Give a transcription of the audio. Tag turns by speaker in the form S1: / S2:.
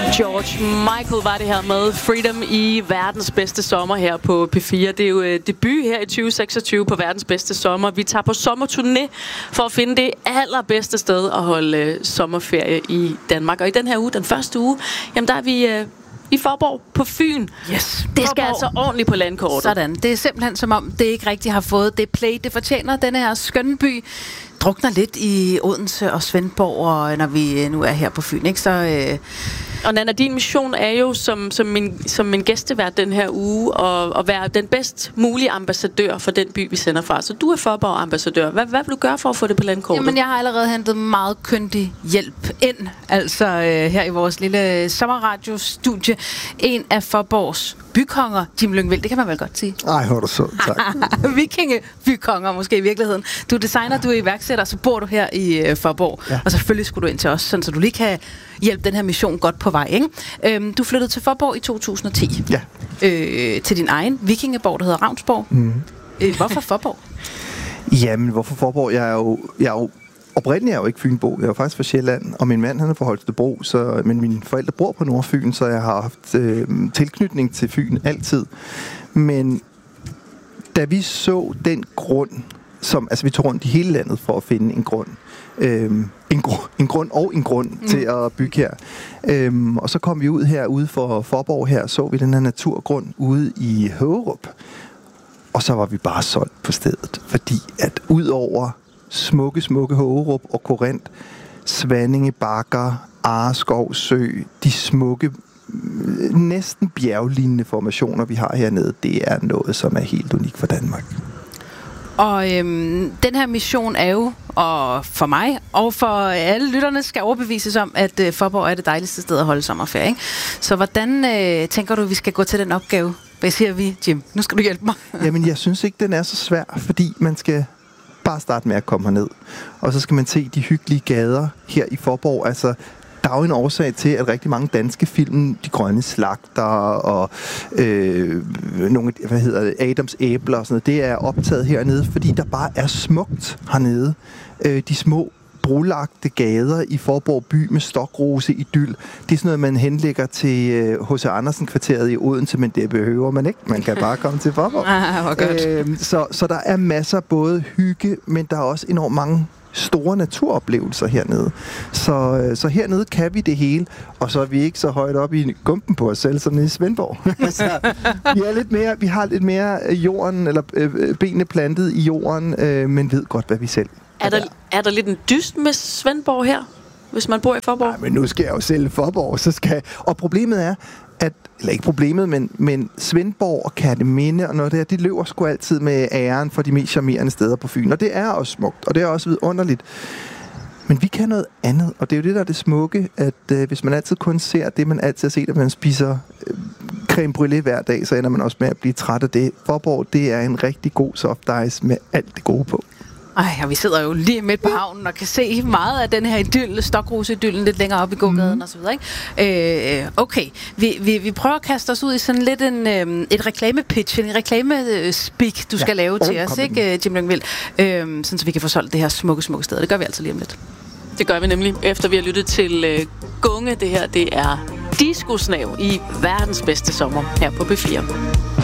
S1: George Michael var det her med Freedom i verdens bedste sommer her på P4. Det er jo debut her i 2026 på verdens bedste sommer. Vi tager på sommerturné for at finde det allerbedste sted at holde sommerferie i Danmark. Og i den her uge, den første uge, jamen der er vi i Faaborg på Fyn.
S2: Yes.
S1: Det skal altså ordentligt på landkortet.
S2: Sådan. Det er simpelthen som om, det ikke rigtig har fået det play, det fortjener. Denne her skønne by drukner lidt i Odense og Svendborg, og når vi nu er her på Fyn, ikke? Så
S1: Og Nanna, din mission er jo som min gæstevært den her uge at være den bedst mulige ambassadør for den by, vi sender fra. Så du er Faaborg-ambassadør. Hvad vil du gøre for at få det på landkortet?
S2: Jamen, jeg har allerede hentet meget kyndig hjælp ind, altså her i vores lille sommerradiostudie. En af Faaborgs bykonger, Jim Lyngvild, det kan man vel godt sige.
S3: Ej, hvor er du så, tak.
S2: Vikingebykonger måske i virkeligheden. Du er designer, du er iværksætter, så bor du her i Faaborg. Ja. Og selvfølgelig skulle du ind til os, sådan, så du lige kan hjælpe den her mission godt på vej, ikke? Du flyttede til Faaborg i 2010.
S3: Ja.
S2: Til din egen vikingeborg, der hedder Ravnsborg. Hvorfor Faaborg?
S3: Jamen, hvorfor Faaborg? Jeg er jo oprindeligt er jeg jo ikke fynbo. Jeg er jo faktisk fra Sjælland, og min mand han er fra Holstebro, men mine forældre bor på Nordfyn, så jeg har haft tilknytning til Fyn altid. Men da vi så den grund, vi tog rundt i hele landet for at finde en grund, en grund til at bygge her. Og så kom vi ud herude for Faaborg her, så vi den her naturgrund ude i Hørup. Og så var vi bare solgt på stedet, fordi at ud over smukke Hørup og Korinth, Svanninge Bakker, Areskov Sø, de smukke, næsten bjerglignende formationer, vi har hernede, det er noget, som er helt unikt for Danmark.
S2: Og den her mission er jo, og for mig og for alle lytterne, skal overbevises om, at Faaborg er det dejligste sted at holde sommerferie, ikke? Så hvordan tænker du, vi skal gå til den opgave? Hvad siger vi, Jim? Nu skal du hjælpe mig.
S3: Jamen, jeg synes ikke, den er så svær, fordi man skal bare starte med at komme herned. Og så skal man se de hyggelige gader her i Faaborg. Altså, der er jo en årsag til, at rigtig mange danske film, De Grønne Slagter og nogle, Adams Æbler og sådan noget, det er optaget hernede, fordi der bare er smukt hernede. De små brolagte gader i Faaborg by med stokrose idyl. Det er sådan noget, man henlægger til H.C. Andersen-kvarteret i Odense, men det behøver man ikke. Man kan bare komme til Faaborg. Så der er masser både hygge, men der er også enormt mange store naturoplevelser hernede. Så hernede kan vi det hele, og så er vi ikke så højt op i gumpen på os selv, som nede i Svendborg. Vi har lidt mere jorden, eller benene plantet i jorden, men ved godt, hvad vi selv
S1: Er der lidt en dyst med Svendborg her, hvis man bor i Faaborg?
S3: Nej, men nu skal jeg jo sælge Faaborg, og problemet er, eller ikke problemet, men Svendborg og Kerteminde og noget der, de løber sgu altid med æren for de mest charmerende steder på Fyn, og det er også smukt, og det er også vidunderligt. Men vi kan noget andet, og det er jo det, der er det smukke, at hvis man altid kun ser det, man altid har set, at man spiser creme brûlée hver dag, så ender man også med at blive træt af det. Faaborg, det er en rigtig god soft ice med alt det gode på.
S2: Og vi sidder jo lige midt på havnen og kan se meget af den her idyll, Stokrose-idyllen lidt længere op i gågaden og så videre, ikke? Okay, vi prøver at kaste os ud i sådan lidt et reklamepitch, en reklamespeak, du skal lave til os, ikke, Jim Lyngvild? Sådan så vi kan få solgt det her smukke sted. Det gør vi altså lige om lidt.
S1: Det gør vi nemlig, efter vi har lyttet til Gunge. Det her, det er Disco Snav i verdens bedste sommer her på P4.